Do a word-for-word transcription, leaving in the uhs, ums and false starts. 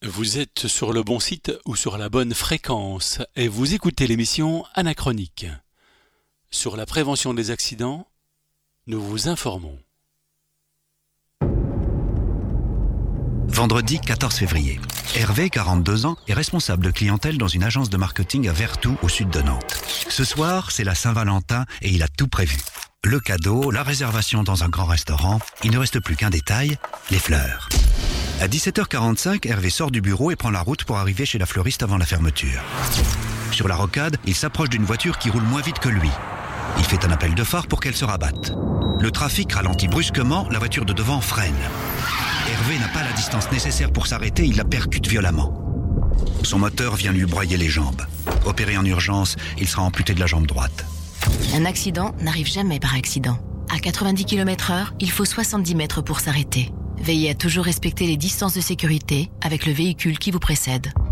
Vous êtes sur le bon site ou sur la bonne fréquence et vous écoutez l'émission Anachronique. Sur la prévention des accidents, nous vous informons. Vendredi quatorze février. Hervé, quarante-deux ans, est responsable de clientèle dans une agence de marketing à Vertou, au sud de Nantes. Ce soir, c'est la Saint-Valentin et il a tout prévu. Le cadeau, la réservation dans un grand restaurant. Il ne reste plus qu'un détail, les fleurs. À dix-sept heures quarante-cinq, Hervé sort du bureau et prend la route pour arriver chez la fleuriste avant la fermeture. Sur la rocade, il s'approche d'une voiture qui roule moins vite que lui. Il fait un appel de phare pour qu'elle se rabatte. Le trafic ralentit brusquement, la voiture de devant freine. Hervé n'a pas la distance nécessaire pour s'arrêter, il la percute violemment. Son moteur vient lui broyer les jambes. Opéré en urgence, il sera amputé de la jambe droite. Un accident n'arrive jamais par accident. À quatre-vingt-dix kilomètres heure, il faut soixante-dix mètres pour s'arrêter. Veillez à toujours respecter les distances de sécurité avec le véhicule qui vous précède.